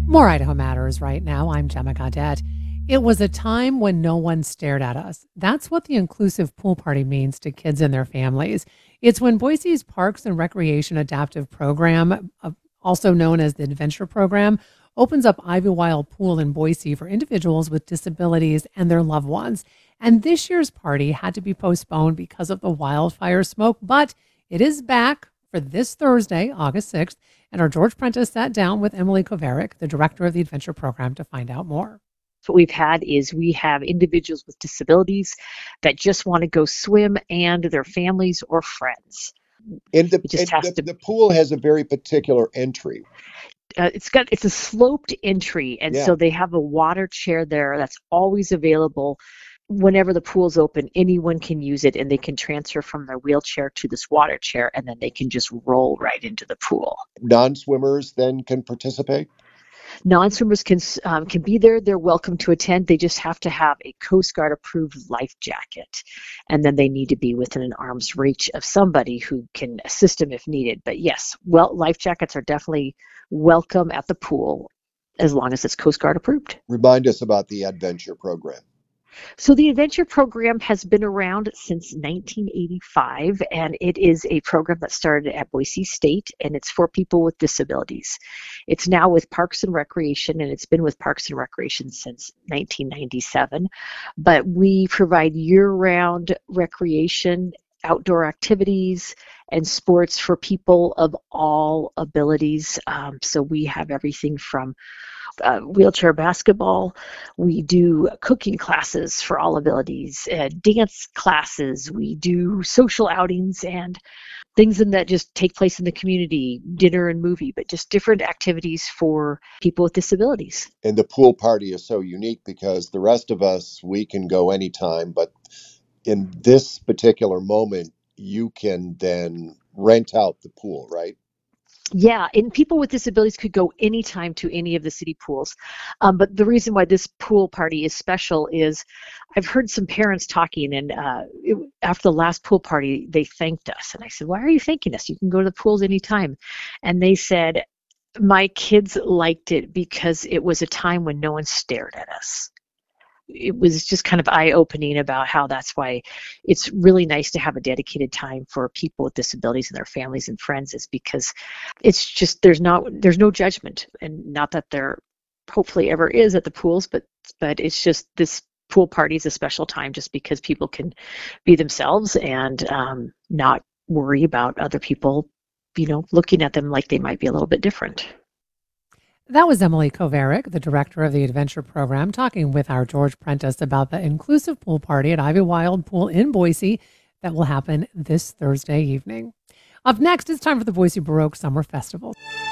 More Idaho Matters right now. I'm Gemma Gaudette. It was a time when no one stared at us. That's what the inclusive pool party means to kids and their families. It's when Boise's Parks and Recreation Adaptive Program, also known as the Adventure Program, opens up Ivywild Pool in Boise for individuals with disabilities and their loved ones. And this year's party had to be postponed because of the wildfire smoke, but it is back for this Thursday, August 6th. And our George Prentice sat down with Emily Kovarik, the director of the Adventure Program, to find out more. What we've had is we have individuals with disabilities that just want to go swim and their families or friends. And the pool has a very particular entry. It's a sloped entry, and so they have a water chair there that's always available. Whenever the pool's open, anyone can use it, and they can transfer from their wheelchair to this water chair, and then they can just roll right into the pool. Non-swimmers then can participate? Non-swimmers can be there. They're welcome to attend. They just have to have a Coast Guard approved life jacket, and then they need to be within an arm's reach of somebody who can assist them if needed. But yes, life jackets are definitely welcome at the pool as long as it's Coast Guard approved. Remind us about the Adventure Program. So the Adventure Program has been around since 1985, and it is a program that started at Boise State, and it's for people with disabilities. It's now with Parks and Recreation, and it's been with Parks and Recreation since 1997. But we provide year-round recreation, outdoor activities, and sports for people of all abilities. So we have everything from wheelchair basketball. We do cooking classes for all abilities, dance classes. We do social outings and things that just take place in the community, dinner and movie, but just different activities for people with disabilities. And the pool party is so unique because the rest of us, we can go anytime, but in this particular moment, you can then rent out the pool, right? Yeah, and people with disabilities could go anytime to any of the city pools. But the reason why this pool party is special is I've heard some parents talking, and after the last pool party, they thanked us. And I said, why are you thanking us? You can go to the pools anytime. And they said, my kids liked it because it was a time when no one stared at us. It was just kind of eye-opening about how that's why it's really nice to have a dedicated time for people with disabilities and their families and friends, is because it's just there's no judgment, and not that there hopefully ever is at the pools, but it's just this pool party is a special time just because people can be themselves and not worry about other people, looking at them like they might be a little bit different. That was Emily Kovarik, the director of the Adventure Program, talking with our George Prentice about the inclusive pool party at Ivywild Pool in Boise that will happen this Thursday evening. Up next, it's time for the Boise Baroque Summer Festival.